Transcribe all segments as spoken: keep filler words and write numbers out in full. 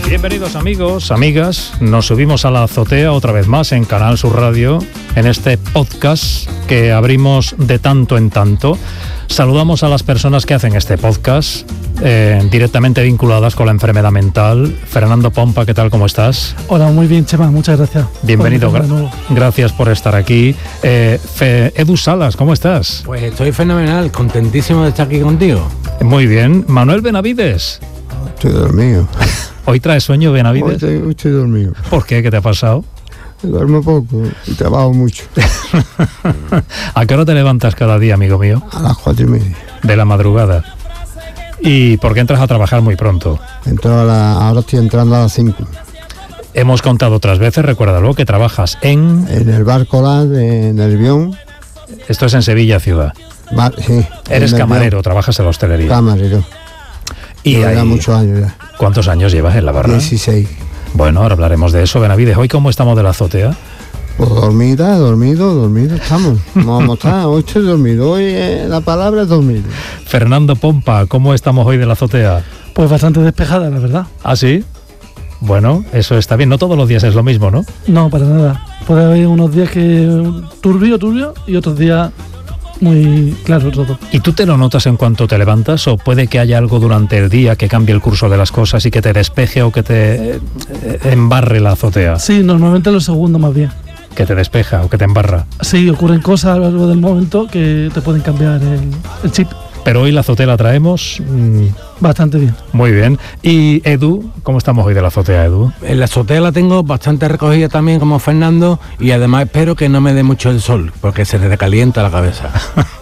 Bienvenidos amigos, amigas, nos subimos a la azotea otra vez más en Canal Sur Radio, en este podcast que abrimos de tanto en tanto. Saludamos a las personas que hacen este podcast, eh, directamente vinculadas con la enfermedad mental. Fernando Pompa, ¿qué tal? ¿Cómo estás? Hola, muy bien, Chema, muchas gracias. Bienvenido, gra- gracias por estar aquí. Eh, Fe- Edu Salas, ¿cómo estás? Pues estoy fenomenal, contentísimo de estar aquí contigo. Muy bien. Manuel Benavides. Estoy dormido. ¿Hoy traes sueño, Hoy Benavides? estoy, hoy estoy dormido. ¿Por qué? ¿Qué te ha pasado? Duermo poco y trabajo mucho. ¿A qué hora te levantas cada día, amigo mío? A las cuatro y media. De la madrugada. ¿Y por qué entras a trabajar muy pronto? Entro a la, ahora estoy entrando a las cinco. Hemos contado otras veces, recuérdalo, que trabajas en... En el bar Colar de Nervión. Esto es en Sevilla, ciudad. Bar, sí. Eres en camarero, Nervión. trabajas en la hostelería. Camarero. Y Llevo ya ahí- muchos años ya. ¿Cuántos años llevas en la barra? dieciséis. Bueno, ahora hablaremos de eso, Benavides. ¿Hoy cómo estamos de la azotea? Pues dormida, dormido, dormido estamos. ¿Cómo vamos a estar? Hoy estoy dormido. Hoy eh, la palabra es dormido. Fernando Pompa, ¿cómo estamos hoy de la azotea? Pues bastante despejada, la verdad. ¿Ah, sí? Bueno, eso está bien. No todos los días es lo mismo, ¿no? No, para nada. Puede haber unos días que turbio, turbio, y otros días muy claro todo. ¿Y tú te lo notas en cuanto te levantas o puede que haya algo durante el día que cambie el curso de las cosas y que te despeje o que te eh, embarre la azotea? Sí, normalmente lo segundo más bien. Que te despeja o que te embarra. Sí, ocurren cosas a lo largo del momento que te pueden cambiar el, el chip. Pero hoy la azotea la traemos mmm, Bastante bien. muy bien. Y Edu, ¿cómo estamos hoy de la azotea, Edu? En la azotea la tengo bastante recogida también como Fernando y además espero que no me dé mucho el sol porque se le recalienta la cabeza.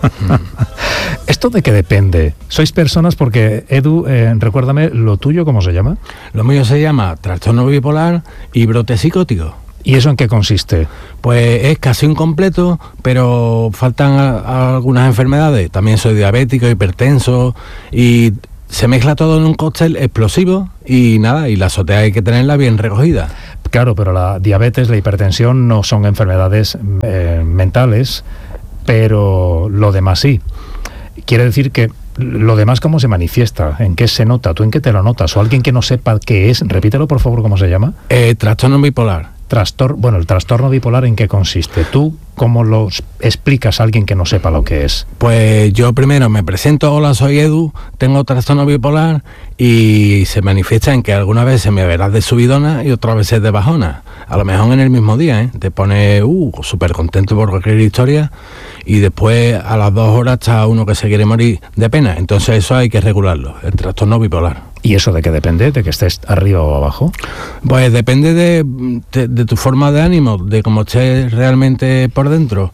¿Esto de qué depende? Sois personas porque, Edu, eh, recuérdame, ¿lo tuyo cómo se llama? Lo mío se llama trastorno bipolar y brote psicótico. ¿Y eso en qué consiste? Pues es casi un completo, pero faltan a- a algunas enfermedades. También soy diabético, hipertenso y se mezcla todo en un cóctel explosivo y nada, y la azotea hay que tenerla bien recogida. Claro, pero la diabetes, la hipertensión no son enfermedades eh, mentales, pero lo demás sí. Quiere decir que lo demás, ¿cómo se manifiesta? ¿En qué se nota? ¿Tú en qué te lo notas? ¿O alguien que no sepa qué es? Repítelo, por favor, ¿cómo se llama? Eh, trastorno bipolar. Trastor- bueno, el trastorno bipolar, ¿en qué consiste? ¿Tú cómo lo explicas a alguien que no sepa lo que es? Pues yo primero me presento, hola, soy Edu, tengo trastorno bipolar y se manifiesta en que algunas veces me verás de subidona y otras veces de bajona. A lo mejor en el mismo día, ¿eh? Te pone uh, súper contento por cualquier historia y después a las dos horas está uno que se quiere morir de pena. Entonces eso hay que regularlo, el trastorno bipolar. ¿Y eso de qué depende? ¿De que estés arriba o abajo? Pues depende de, de, de tu forma de ánimo, de cómo estés realmente por dentro.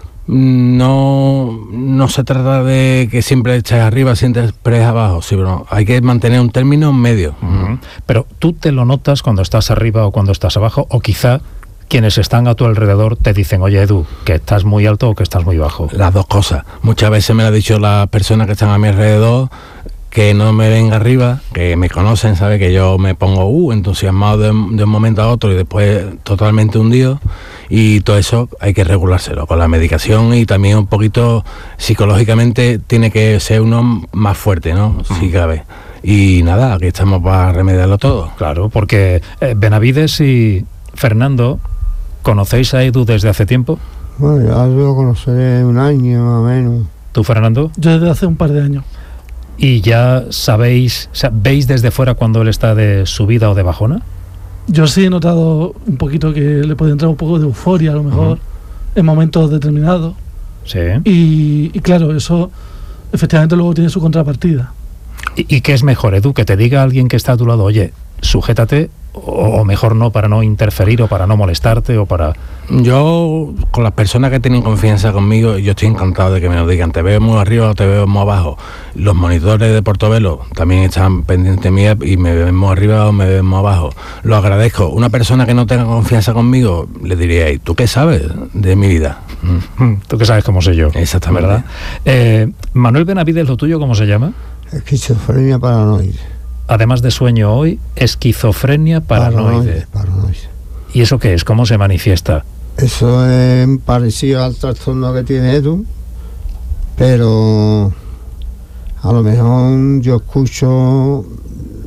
No, no se trata de que siempre estés arriba, siempre estés abajo, sí, pero hay que mantener un término medio. Uh-huh. Pero tú te lo notas cuando estás arriba o cuando estás abajo, o quizá quienes están a tu alrededor te dicen, oye, Edu, que estás muy alto o que estás muy bajo. Las dos cosas. Muchas veces me lo han dicho las personas que están a mi alrededor, que no me ven arriba, que me conocen, sabe que yo me pongo uh, entusiasmado de, de un momento a otro y después totalmente hundido, y todo eso hay que regulárselo con la medicación y también un poquito psicológicamente tiene que ser uno más fuerte, ¿no? Si cabe. Y nada, aquí estamos para remediarlo todo. Claro, porque eh, Benavides y Fernando, ¿conocéis a Edu desde hace tiempo? Bueno, ya lo conoceré un año más o menos. ¿Tú, Fernando? Yo desde hace un par de años. ¿Y ya sabéis, o sea, veis desde fuera cuando él está de subida o de bajona? Yo sí he notado un poquito que le puede entrar un poco de euforia a lo mejor Uh-huh. en momentos determinados. Sí. Y, y claro, eso efectivamente luego tiene su contrapartida. ¿Y, y qué es mejor, Edu? Que te diga alguien que está a tu lado, oye, sujétate, o, o mejor no, para no interferir o para no molestarte o para... Yo, con las personas que tienen confianza conmigo, yo estoy encantado de que me lo digan, te veo muy arriba o te veo muy abajo. Los monitores de Portobelo también están pendientes mía y me ven muy arriba o me ven muy abajo. Lo agradezco. Una persona que no tenga confianza conmigo, le diría, ¿y tú qué sabes de mi vida? Mm, Tú que sabes cómo sé yo. Exactamente. ¿Verdad? Eh, Manuel Benavides, ¿lo tuyo cómo se llama? Esquizofrenia paranoide. Además de sueño hoy, esquizofrenia paranoide. Paranoide. paranoide. ¿Y eso qué es? ¿Cómo se manifiesta? Eso es parecido al trastorno que tiene Edu, pero a lo mejor yo escucho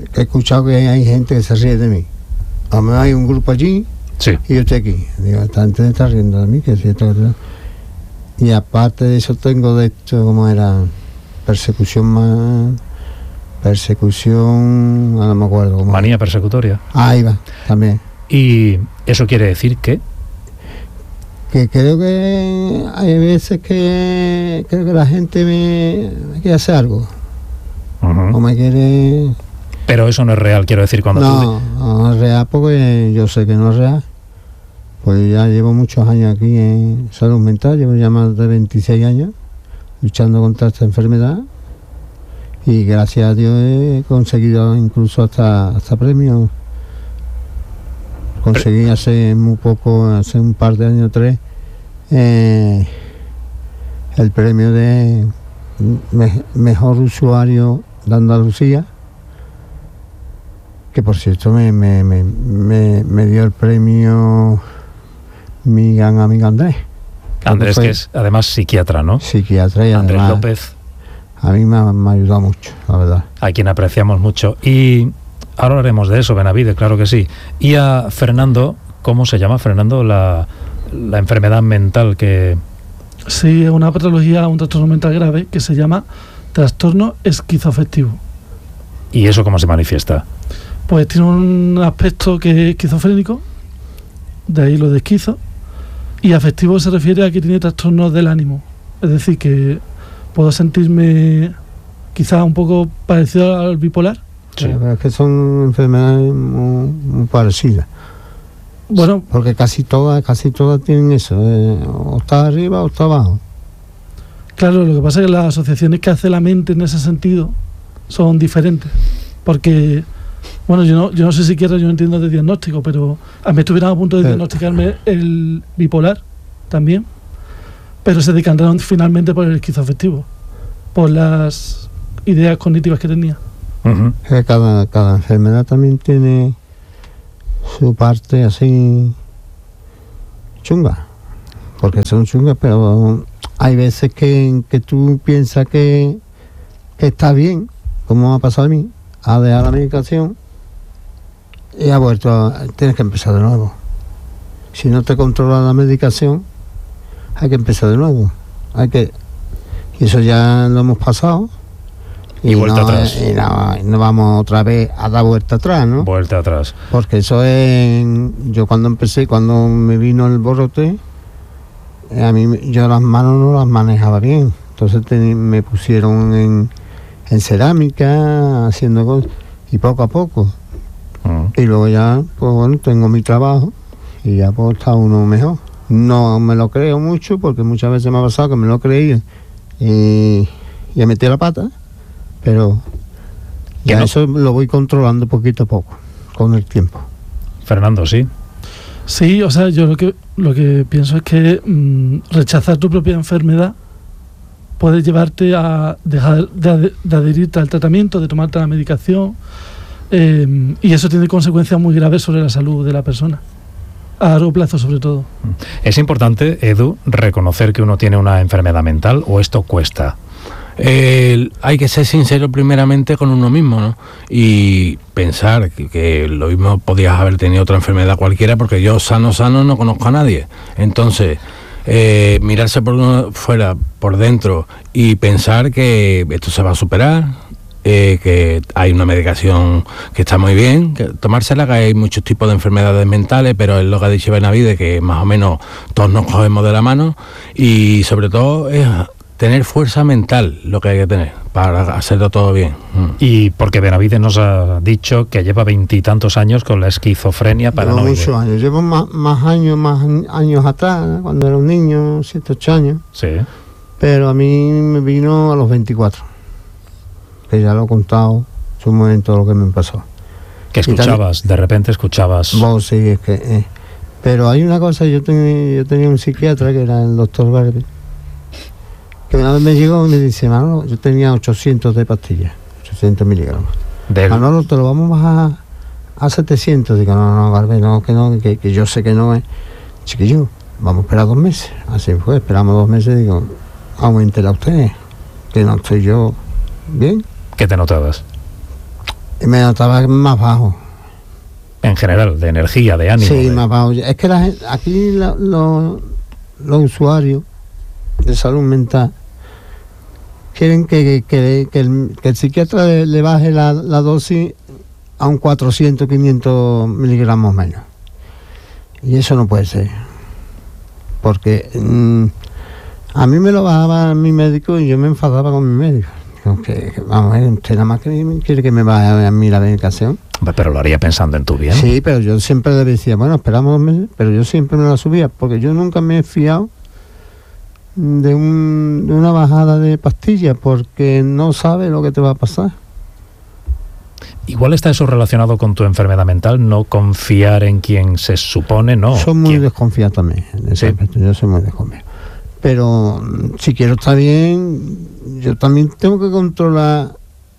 he escuchado que hay gente que se ríe de mí. A lo mejor hay un grupo allí Sí. y yo estoy aquí. Digo, esta gente está riendo de mí, que es cierto. Y aparte de eso tengo de esto, como era, persecución más... Persecución, no me acuerdo. ¿Cómo? Manía persecutoria. Ahí va, también. Y eso quiere decir que... Que creo que hay veces que creo que la gente me, me quiere hacer algo. Uh-huh. O me quiere... Pero eso no es real, quiero decir, cuando No, tú... no es real porque yo sé que no es real. Pues ya llevo muchos años aquí en salud mental, llevo ya más de veintiséis años luchando contra esta enfermedad. Y gracias a Dios he conseguido incluso hasta, hasta premios. Conseguí hace muy poco, hace un par de años, tres, eh, el premio de me, mejor usuario de Andalucía, que por cierto me, me, me, me, me dio el premio mi gran amigo Andrés. Andrés, que, que es además psiquiatra, ¿no? Psiquiatra y Andrés además, López. A mí me, me ha ayudado mucho, la verdad. A quien apreciamos mucho. Y ahora hablaremos de eso, Benavide, claro que sí. Y a Fernando, ¿cómo se llama, Fernando, la, la enfermedad mental que...? Sí, es una patología, un trastorno mental grave que se llama trastorno esquizoafectivo. ¿Y eso cómo se manifiesta? Pues tiene un aspecto que es esquizofrénico, de ahí lo de esquizo, y afectivo se refiere a que tiene trastornos del ánimo. Es decir, que puedo sentirme quizás un poco parecido al bipolar. Sí. Pero es que son enfermedades muy, muy parecidas. Bueno, porque casi todas, casi todas tienen eso, eh, o está arriba o está abajo. Claro, lo que pasa es que las asociaciones que hace la mente en ese sentido son diferentes. Porque, bueno, yo no, yo no sé siquiera, yo no entiendo de diagnóstico, pero a mí estuvieran a punto de Pero, diagnosticarme el bipolar también, pero se decantaron finalmente por el esquizoafectivo, por las ideas cognitivas que tenía. Uh-huh. Que cada, cada enfermedad también tiene su parte así chunga, porque son chungas, pero hay veces que, que tú piensas que, que está bien, como me ha pasado a mí, a dejar la medicación y ha vuelto a, tienes que empezar de nuevo. Si no te controla la medicación, hay que empezar de nuevo. Hay que, y eso ya lo hemos pasado. Y, y vuelta no, atrás. Y no, y no vamos otra vez a dar vuelta atrás, ¿no? Vuelta atrás. Porque eso es... Yo cuando empecé, cuando me vino el borrote, a mí yo las manos no las manejaba bien. Entonces te, me pusieron en, en cerámica, haciendo cosas, y poco a poco. Uh-huh. Y luego ya, pues bueno, tengo mi trabajo y ya pues está uno mejor. No me lo creo mucho porque muchas veces me ha pasado que me lo creía y, y metí la pata, pero ya no? Eso lo voy controlando poquito a poco, con el tiempo. Fernando, ¿sí? Sí, o sea, yo lo que lo que pienso es que mmm, rechazar tu propia enfermedad puede llevarte a dejar de, de adherirte al tratamiento, de tomarte la medicación, eh, y eso tiene consecuencias muy graves sobre la salud de la persona, a largo plazo sobre todo. ¿Es importante, Edu, reconocer que uno tiene una enfermedad mental o esto cuesta? Eh, hay que ser sincero primeramente con uno mismo, ¿no? Y pensar que, que lo mismo podías haber tenido otra enfermedad cualquiera, porque yo sano, sano no conozco a nadie. Entonces, eh, mirarse por uno fuera, por dentro, y pensar que esto se va a superar, eh, que hay una medicación que está muy bien, que tomársela, que hay muchos tipos de enfermedades mentales, pero es lo que ha dicho Benavide, que más o menos todos nos cogemos de la mano, y sobre todo es tener fuerza mental, lo que hay que tener para hacerlo todo bien. Mm. Y porque Benavide nos ha dicho que lleva veintitantos años con la esquizofrenia paranoide. Llevo muchos años, llevo más, más años, más años atrás, ¿eh? Cuando era un niño, siete, ocho años. Sí. Pero a mí me vino a los veinticuatro, que ya lo he contado, es un momento lo que me pasó. Que escuchabas, de repente escuchabas. Vos sí, es que... Eh. Pero hay una cosa, yo tenía, yo tenía un psiquiatra que era el doctor Garbi, que una vez me llegó y me dice, Manolo, yo tenía ochocientos de pastillas, ochocientos miligramos. Del... Manolo, te lo vamos a bajar a setecientos. Digo, no, no, Garbi, no, que no, que, que yo sé que no es. Chiquillo, vamos a esperar dos meses. Así fue, esperamos dos meses, digo, aumentela usted, que no estoy yo bien. ¿Qué te notabas? Y me notaba más bajo. En general, de energía, de ánimo. Sí, de... más bajo. Es que la gente, aquí la, lo, los usuarios de salud mental quieren que, que, que, el, que el psiquiatra le, le baje la, la dosis a un cuatrocientos, quinientos miligramos menos. Y eso no puede ser. Porque mmm, a mí me lo bajaba mi médico y yo me enfadaba con mi médico. Digo, que, que, vamos a ver, usted nada más que quiere que me baje a mí la medicación. Pero lo haría pensando en tu bien. Sí, pero yo siempre le decía, bueno, esperamos dos meses, pero yo siempre me la subía, porque yo nunca me he fiado de, un, de una bajada de pastillas, porque no sabe lo que te va a pasar. Igual está eso relacionado con tu enfermedad mental, no confiar en quien se supone, ¿no? Soy muy ¿Quién? desconfiado también, en ese Sí. aspecto, yo soy muy desconfiado. Pero si quiero estar bien, yo también tengo que controlar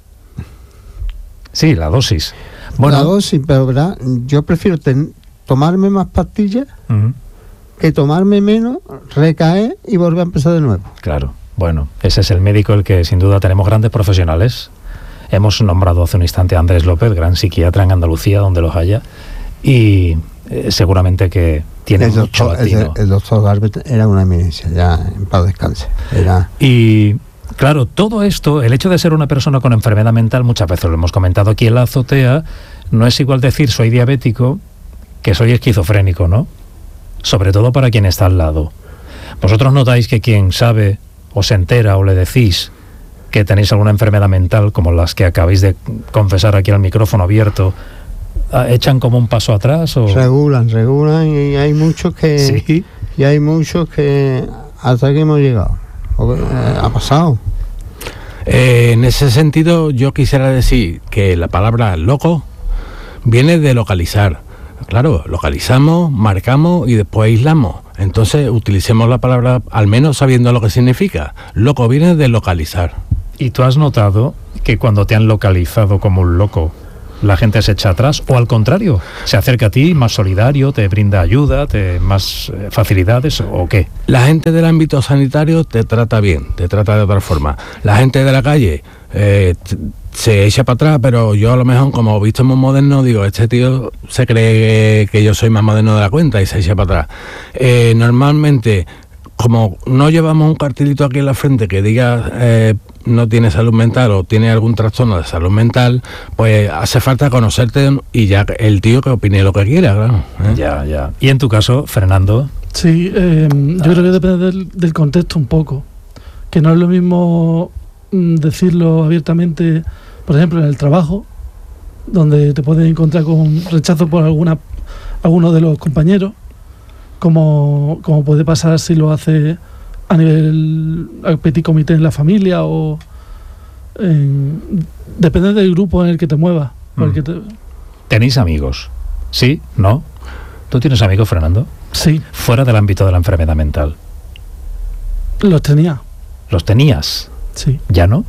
Sí, la dosis. Bueno, la dosis, pero ¿verdad? Yo prefiero ten, tomarme más pastillas uh-huh. que tomarme menos, recaer y volver a empezar de nuevo. Claro, bueno, ese es el médico el que sin duda tenemos grandes profesionales. Hemos nombrado hace un instante a Andrés López, gran psiquiatra en Andalucía, donde los haya, y eh, seguramente que tiene el mucho doctor, latino. El, el doctor Garbet era una eminencia, ya en paz descanse. Era... Y claro, todo esto, el hecho de ser una persona con enfermedad mental, muchas veces lo hemos comentado aquí en la azotea, no es igual decir soy diabético que soy esquizofrénico, ¿no? Sobre todo para quien está al lado. Vosotros notáis que quien sabe o se entera o le decís que tenéis alguna enfermedad mental, como las que acabáis de confesar aquí al micrófono abierto, ¿echan como un paso atrás? O... Regulan, regulan y hay muchos que... Sí. Y hay muchos que hasta aquí hemos llegado. Porque, eh, ha pasado. Eh, en ese sentido, yo quisiera decir que la palabra loco viene de localizar. Claro, localizamos, marcamos y después aislamos. Entonces, utilicemos la palabra al menos sabiendo lo que significa. Loco viene de localizar. ¿Y tú has notado que cuando te han localizado como un loco, la gente se echa atrás? ¿O al contrario, se acerca a ti, más solidario, te brinda ayuda, te más eh, facilidades o qué? La gente del ámbito sanitario te trata bien, te trata de otra forma. La gente de la calle eh, t- se echa para atrás, pero yo a lo mejor, como visto muy moderno, digo, este tío se cree que, que yo soy más moderno de la cuenta y se echa para atrás. Eh, normalmente, como no llevamos un cartelito aquí en la frente que diga eh, no tiene salud mental o tiene algún trastorno de salud mental, pues hace falta conocerte y ya el tío que opine lo que quiera, claro. ¿eh? Ya, ya. Y en tu caso, Fernando... Sí, eh, yo creo que depende del, del contexto un poco. Que no es lo mismo mm, decirlo abiertamente, por ejemplo, en el trabajo, donde te puedes encontrar con rechazo por alguna alguno de los compañeros, como, como puede pasar si lo hace a nivel a petit comité en la familia o en, depende del grupo en el que te muevas. Mm. Porque te, ¿Tenéis amigos? ¿Sí? ¿No? ¿Tú tienes amigos, Fernando? sí, Fuera del ámbito de la enfermedad mental. los tenía, ¿Los tenías? sí, ¿Ya no?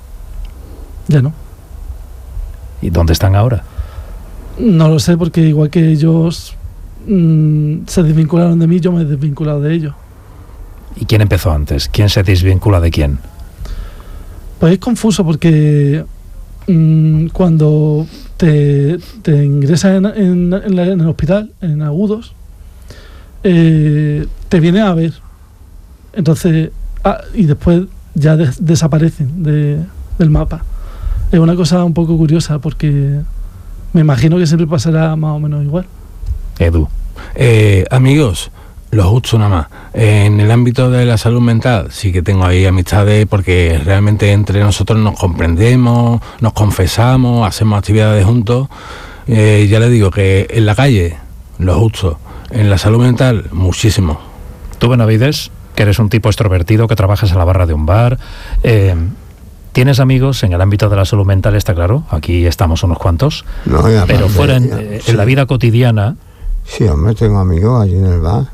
ya no. ¿Y dónde están ahora? No lo sé, porque igual que ellos mmm, se desvincularon de mí, yo me he desvinculado de ellos. ¿Y quién empezó antes? ¿Quién se desvincula de quién? Pues es confuso porque mmm, cuando te, te ingresas en, en, en, la, en el hospital, en agudos, eh, te vienen a ver. Entonces, ah, y después ya des, desaparecen de, del mapa. Es una cosa un poco curiosa porque me imagino que siempre pasará más o menos igual. Edu. Eh, amigos, lo justo nada más. En el ámbito de la salud mental sí que tengo ahí amistades porque realmente entre nosotros nos comprendemos, nos confesamos, hacemos actividades juntos. Eh, ya les digo que en la calle, lo justo. En la salud mental, muchísimo. Tú, Benavides, que eres un tipo extrovertido, que trabajas a la barra de un bar, eh, ¿tienes amigos en el ámbito de la salud mental? Está claro, aquí estamos unos cuantos, No, y aparte, pero fuera en, ya, eh, sí. en la vida cotidiana. Sí, hombre, tengo amigos allí en el bar.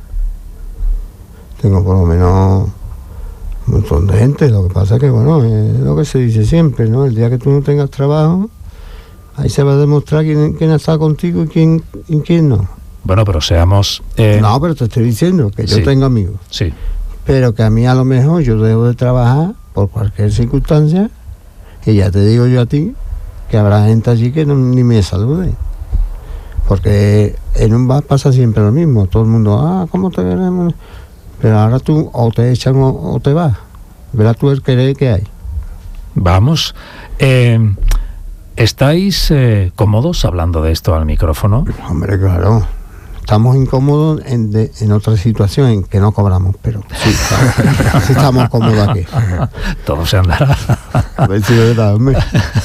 Tengo por lo menos un montón de gente. Lo que pasa es que, bueno, es lo que se dice siempre, ¿no? El día que tú no tengas trabajo, ahí se va a demostrar quién, quién ha estado contigo y quién, y quién no. Bueno, pero seamos... Eh, No, pero te estoy diciendo que yo sí. tengo amigos. Sí, Pero que a mí a lo mejor yo dejo de trabajar por cualquier circunstancia y ya te digo yo a ti que habrá gente allí que no, ni me salude. Porque en un bar pasa siempre lo mismo. Todo el mundo, ah, ¿cómo te queremos? Pero ahora tú o te echan o, o te vas. Verás tú el querer que hay. Vamos. Eh, ¿Estáis eh, cómodos hablando de esto al micrófono? Hombre, claro. Estamos incómodos en, de, en otra situación en que no cobramos, pero sí, claro, sí estamos cómodos aquí. Todo se andará. A ver si es verdad, hombre.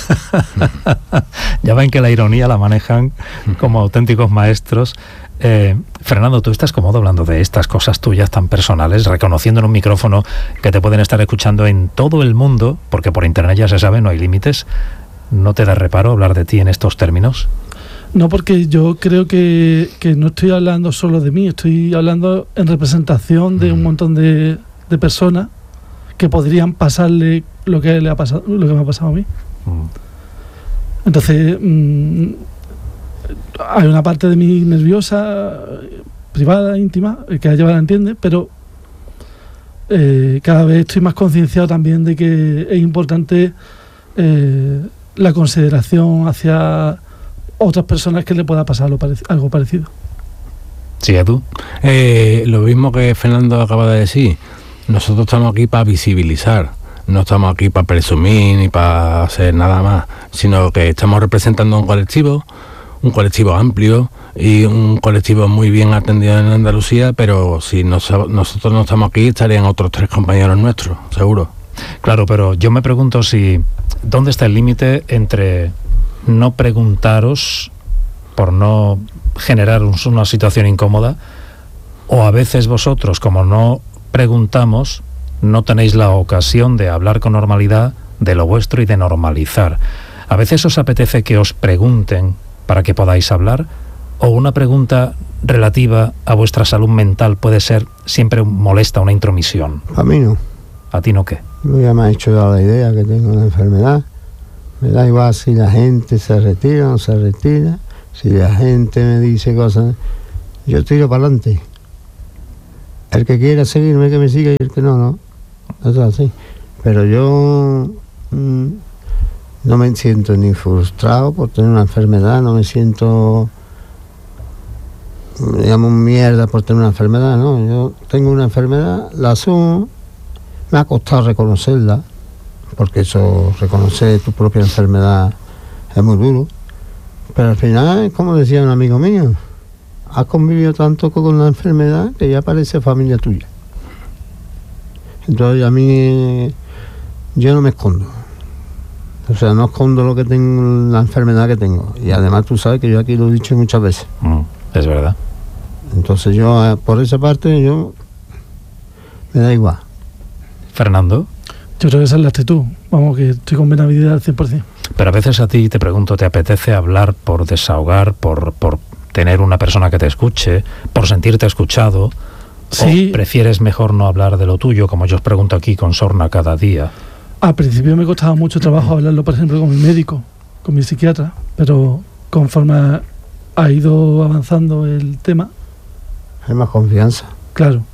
Ya ven que la ironía la manejan como auténticos maestros. Eh, Fernando, ¿tú estás cómodo hablando de estas cosas tuyas tan personales, reconociendo en un micrófono que te pueden estar escuchando en todo el mundo, porque por internet ya se sabe, no hay límites? ¿No te da reparo hablar de ti en estos términos? No, porque yo creo que, que no estoy hablando solo de mí, estoy hablando en representación de un montón de, de personas que podrían pasarle lo que le ha pasado, lo que me ha pasado a mí. Mm. Entonces, mmm, hay una parte de mí nerviosa, privada, íntima, el que la lleva la entiende, pero eh, cada vez estoy más concienciado también de que es importante eh, la consideración hacia otras personas que le pueda pasar lo parec- algo parecido. Sí, ¿tú? Eh, lo mismo que Fernando acaba de decir, nosotros estamos aquí para visibilizar, no estamos aquí para presumir ni para hacer nada más, sino que estamos representando un colectivo, un colectivo amplio y un colectivo muy bien atendido en Andalucía, pero si nos, nosotros no estamos aquí, estarían otros tres compañeros nuestros, seguro. Claro, pero yo me pregunto si, ¿dónde está el límite entre no preguntaros por no generar una situación incómoda, o a veces vosotros, como no preguntamos, no tenéis la ocasión de hablar con normalidad de lo vuestro y de normalizar? ¿A veces os apetece que os pregunten para que podáis hablar? ¿O una pregunta relativa a vuestra salud mental puede ser siempre molesta, una intromisión? A mí no. ¿A ti no qué? Yo ya me ha hecho la idea que tengo una enfermedad. Me da igual si la gente se retira o no se retira. Si la gente me dice cosas, yo tiro para adelante. El que quiera seguirme, que me siga, y el que no, no. Eso es así. Pero yo mmm, no me siento ni frustrado por tener una enfermedad, no me siento, me llamo mierda por tener una enfermedad, no. Yo tengo una enfermedad, la asumo, me ha costado reconocerla, porque eso, reconocer tu propia enfermedad es muy duro, pero al final, como decía un amigo mío, has convivido tanto con la enfermedad que ya parece familia tuya. Entonces a mí, yo no me escondo, o sea, no escondo lo que tengo, la enfermedad que tengo, y además tú sabes que yo aquí lo he dicho muchas veces. Mm, es verdad. Entonces yo, por esa parte, yo me da igual. Fernando. Yo creo que esa es la actitud. Vamos, que estoy con Benavidez al cien por ciento. Pero a veces a ti te pregunto, ¿te apetece hablar por desahogar, por, por tener una persona que te escuche, por sentirte escuchado? Sí. ¿O prefieres mejor no hablar de lo tuyo, como yo os pregunto aquí con sorna cada día? Al principio me costaba mucho trabajo hablarlo, por ejemplo, con mi médico, con mi psiquiatra, pero conforme ha ido avanzando el tema... Hay más confianza. Claro.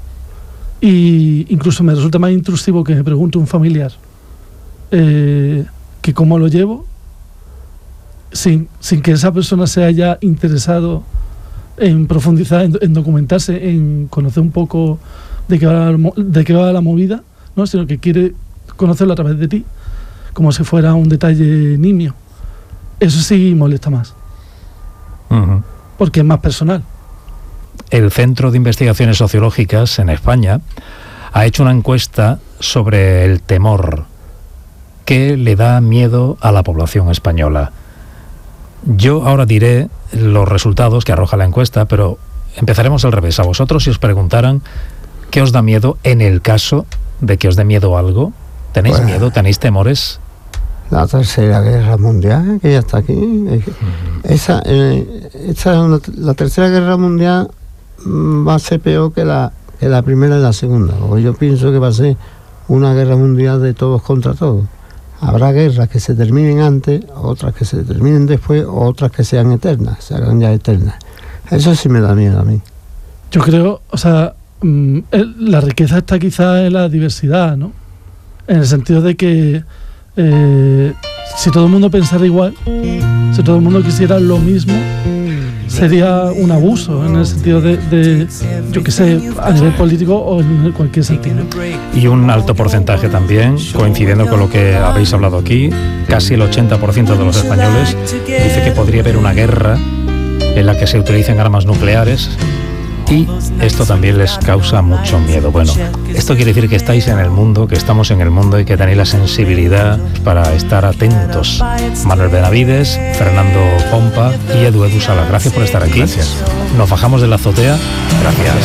Y incluso me resulta más intrusivo que me pregunte un familiar eh, que cómo lo llevo, sin, sin que esa persona se haya interesado en profundizar, en, en documentarse, en conocer un poco de qué va la, de qué va la movida, ¿no? Sino que quiere conocerlo a través de ti, como si fuera un detalle nimio. Eso sí molesta más, Uh-huh. porque es más personal. El Centro de Investigaciones Sociológicas en España ha hecho una encuesta sobre el temor que le da miedo a la población española. Yo ahora diré los resultados que arroja la encuesta, pero empezaremos al revés. A vosotros, si os preguntaran qué os da miedo en el caso de que os dé miedo algo, ¿tenéis Bueno. miedo? ¿Tenéis temores? La tercera guerra mundial, que ya está aquí. Uh-huh. Esa, eh, esa, una, la tercera guerra mundial va a ser peor que la, que la primera y la segunda. Porque yo pienso que va a ser una guerra mundial de todos contra todos. Habrá guerras que se terminen antes, otras que se terminen después, o otras que sean eternas, se hagan ya eternas. Eso sí me da miedo a mí. Yo creo, o sea, la riqueza está quizá en la diversidad, ¿no? En el sentido de que eh, si todo el mundo pensara igual, si todo el mundo quisiera lo mismo, sería un abuso en el sentido de, de yo qué sé, a nivel político o en cualquier sentido. Y un alto porcentaje también, coincidiendo con lo que habéis hablado aquí, casi el ochenta por ciento de los españoles dice que podría haber una guerra en la que se utilicen armas nucleares, y esto también les causa mucho miedo. Bueno, esto quiere decir que estáis en el mundo, que estamos en el mundo y que tenéis la sensibilidad para estar atentos. Manuel Benavides, Fernando Pompa y Edu Edu Sala, gracias por estar aquí. Gracias. Nos bajamos de la azotea. Gracias.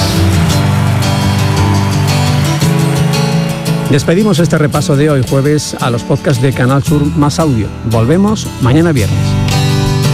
Despedimos este repaso de hoy jueves a los podcasts de Canal Sur Más Audio. Volvemos mañana viernes.